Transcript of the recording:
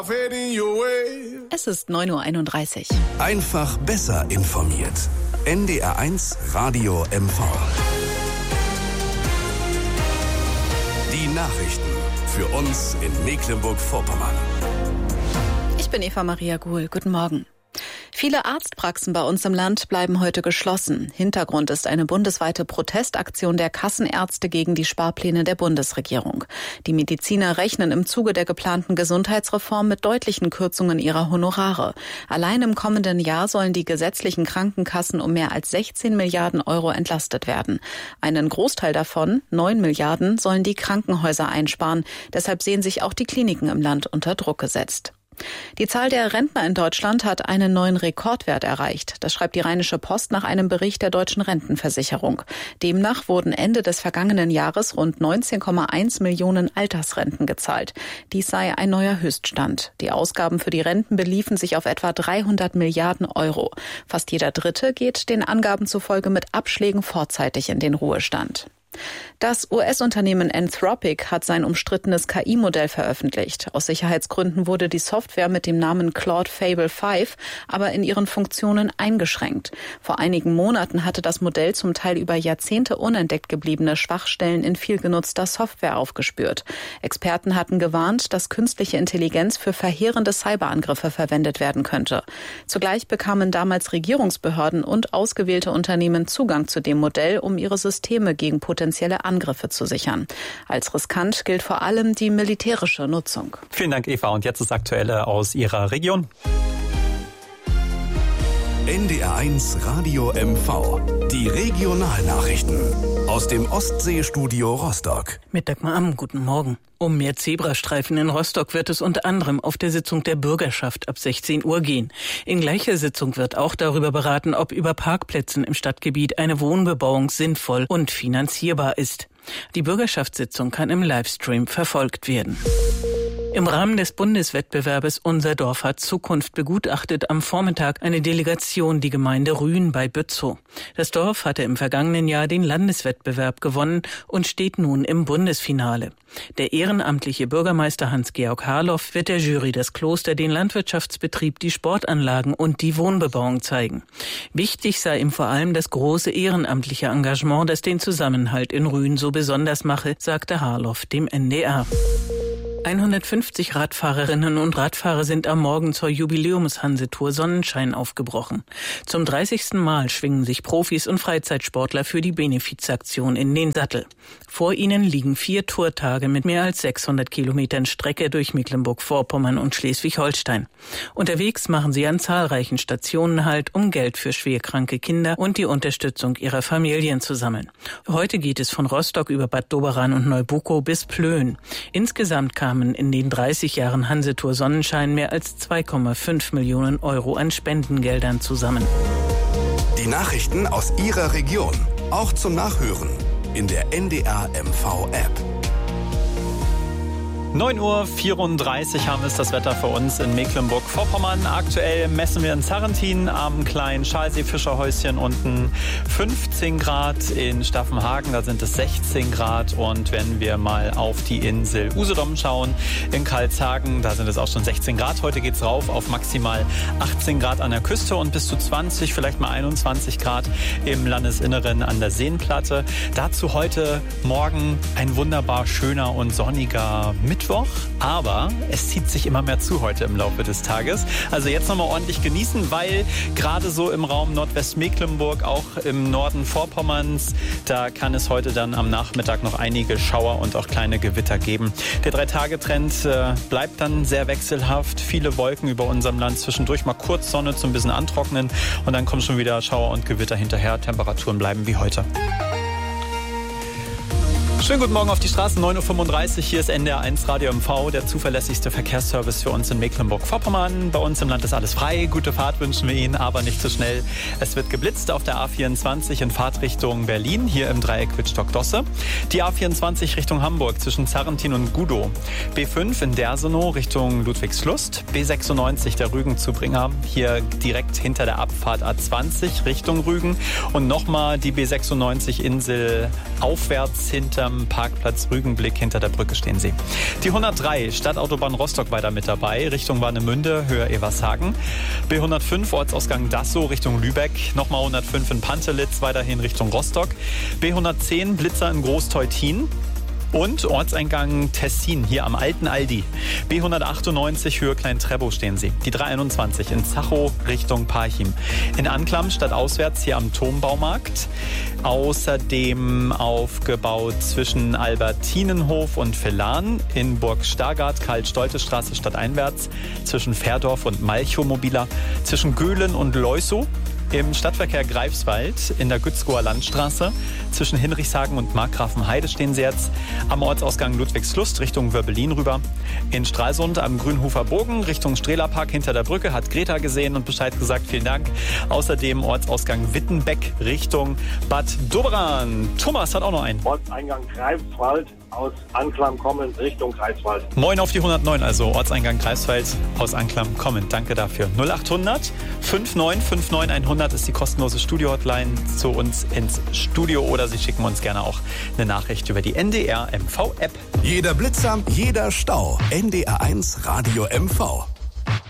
Es ist 9:31 Uhr. Einfach besser informiert. NDR1 Radio MV. Die Nachrichten für uns in Mecklenburg-Vorpommern. Ich bin Eva Maria Guhl. Guten Morgen. Viele Arztpraxen bei uns im Land bleiben heute geschlossen. Hintergrund ist eine bundesweite Protestaktion der Kassenärzte gegen die Sparpläne der Bundesregierung. Die Mediziner rechnen im Zuge der geplanten Gesundheitsreform mit deutlichen Kürzungen ihrer Honorare. Allein im kommenden Jahr sollen die gesetzlichen Krankenkassen um mehr als 16 Milliarden Euro entlastet werden. Einen Großteil davon, 9 Milliarden, sollen die Krankenhäuser einsparen. Deshalb sehen sich auch die Kliniken im Land unter Druck gesetzt. Die Zahl der Rentner in Deutschland hat einen neuen Rekordwert erreicht. Das schreibt die Rheinische Post nach einem Bericht der Deutschen Rentenversicherung. Demnach wurden Ende des vergangenen Jahres rund 19,1 Millionen Altersrenten gezahlt. Dies sei ein neuer Höchststand. Die Ausgaben für die Renten beliefen sich auf etwa 300 Milliarden Euro. Fast jeder Dritte geht den Angaben zufolge mit Abschlägen vorzeitig in den Ruhestand. Das US-Unternehmen Anthropic hat sein umstrittenes KI-Modell veröffentlicht. Aus Sicherheitsgründen wurde die Software mit dem Namen Claude Fable 5 aber in ihren Funktionen eingeschränkt. Vor einigen Monaten hatte das Modell zum Teil über Jahrzehnte unentdeckt gebliebene Schwachstellen in viel genutzter Software aufgespürt. Experten hatten gewarnt, dass künstliche Intelligenz für verheerende Cyberangriffe verwendet werden könnte. Zugleich bekamen damals Regierungsbehörden und ausgewählte Unternehmen Zugang zu dem Modell, um ihre Systeme gegen potenzielle Angriffe zu sichern. Als riskant gilt vor allem die militärische Nutzung. Vielen Dank, Eva. Und jetzt das Aktuelle aus Ihrer Region. NDR1 Radio MV. Die Regionalnachrichten aus dem Ostseestudio Rostock. Mit Dagmar Amm, guten Morgen. Um mehr Zebrastreifen in Rostock wird es unter anderem auf der Sitzung der Bürgerschaft ab 16 Uhr gehen. In gleicher Sitzung wird auch darüber beraten, ob über Parkplätzen im Stadtgebiet eine Wohnbebauung sinnvoll und finanzierbar ist. Die Bürgerschaftssitzung kann im Livestream verfolgt werden. Im Rahmen des Bundeswettbewerbes Unser Dorf hat Zukunft begutachtet am Vormittag eine Delegation die Gemeinde Rühen bei Bützow. Das Dorf hatte im vergangenen Jahr den Landeswettbewerb gewonnen und steht nun im Bundesfinale. Der ehrenamtliche Bürgermeister Hans-Georg Harloff wird der Jury das Kloster, den Landwirtschaftsbetrieb, die Sportanlagen und die Wohnbebauung zeigen. Wichtig sei ihm vor allem das große ehrenamtliche Engagement, das den Zusammenhalt in Rühen so besonders mache, sagte Harloff dem NDR. 150 Radfahrerinnen und Radfahrer sind am Morgen zur Jubiläums-Hansetour Sonnenschein aufgebrochen. Zum 30. Mal schwingen sich Profis und Freizeitsportler für die Benefizaktion in den Sattel. Vor ihnen liegen 4 Tourtage mit mehr als 600 Kilometern Strecke durch Mecklenburg-Vorpommern und Schleswig-Holstein. Unterwegs machen sie an zahlreichen Stationen Halt, um Geld für schwerkranke Kinder und die Unterstützung ihrer Familien zu sammeln. Heute geht es von Rostock über Bad Doberan und Neubukow bis Plön. Insgesamt kamen in den 30 Jahren Hansetour Sonnenschein mehr als 2,5 Millionen Euro an Spendengeldern zusammen. Die Nachrichten aus Ihrer Region, auch zum Nachhören in der NDR MV App. 9:34 Uhr haben es das Wetter für uns in Mecklenburg-Vorpommern. Aktuell messen wir in Zarrentin am kleinen Schalsee-Fischerhäuschen unten 15 Grad. In Staffenhagen, da sind es 16 Grad. Und wenn wir mal auf die Insel Usedom schauen, in Karlshagen, da sind es auch schon 16 Grad. Heute geht's rauf auf maximal 18 Grad an der Küste und bis zu 20, vielleicht mal 21 Grad im Landesinneren an der Seenplatte. Dazu heute Morgen ein wunderbar schöner und sonniger Mittwoch, aber es zieht sich immer mehr zu heute im Laufe des Tages. Also jetzt nochmal ordentlich genießen, weil gerade so im Raum Nordwestmecklenburg, auch im Norden Vorpommerns, da kann es heute dann am Nachmittag noch einige Schauer und auch kleine Gewitter geben. Der 3-Tage-Trend bleibt dann sehr wechselhaft. Viele Wolken über unserem Land, zwischendurch mal kurz Sonne zum bisschen antrocknen und dann kommen schon wieder Schauer und Gewitter hinterher. Temperaturen bleiben wie heute. Schönen guten Morgen auf die Straßen, 9:35 Uhr. Hier ist NDR1 Radio MV, der zuverlässigste Verkehrsservice für uns in Mecklenburg-Vorpommern. Bei uns im Land ist alles frei. Gute Fahrt wünschen wir Ihnen, aber nicht zu schnell. Es wird geblitzt auf der A24 in Fahrtrichtung Berlin, hier im Dreieck Wittstock-Dosse. Die A24 Richtung Hamburg zwischen Zarrentin und Gudow. B5 in Dersenow Richtung Ludwigslust. B96 der Rügen-Zubringer, hier direkt hinter der Abfahrt A20 Richtung Rügen. Und nochmal die B96 Insel aufwärts hinter am Parkplatz Rügenblick hinter der Brücke stehen Sie. Die 103 Stadtautobahn Rostock weiter mit dabei, Richtung Warnemünde, Höhe Evershagen. B105 Ortsausgang Dassow Richtung Lübeck, nochmal 105 in Pantelitz, weiterhin Richtung Rostock. B110 Blitzer in Großteutin. Und Ortseingang Tessin, hier am alten Aldi. B198 Höhe Klein-Trebow stehen Sie. Die 321 in Zachow Richtung Parchim. In Anklam stadtauswärts hier am Turmbaumarkt. Außerdem aufgebaut zwischen Albertinenhof und Villan. In Burg Stargard, Karl-Stolte-Straße stadteinwärts. Zwischen Fährdorf und Malchow-Mobiler. Zwischen Göhlen und Leusow. Im Stadtverkehr Greifswald in der Gützkower Landstraße. Zwischen Hinrichshagen und Markgrafenheide stehen Sie jetzt. Am Ortsausgang Ludwigslust Richtung Wörbelin rüber. In Stralsund am Grünhofer Bogen Richtung Strehlerpark hinter der Brücke hat Greta gesehen und Bescheid gesagt. Vielen Dank. Außerdem Ortsausgang Wittenbeck Richtung Bad Doberan. Thomas hat auch noch einen. Ortseingang Greifswald aus Anklam kommend Richtung Greifswald. Moin auf die 109, also Ortseingang Greifswald aus Anklam kommend. Danke dafür. 0800 5959 100 ist die kostenlose Studio-Hotline zu uns ins Studio oder Sie schicken uns gerne auch eine Nachricht über die NDR MV-App. Jeder Blitzer, jeder Stau. NDR1 Radio MV.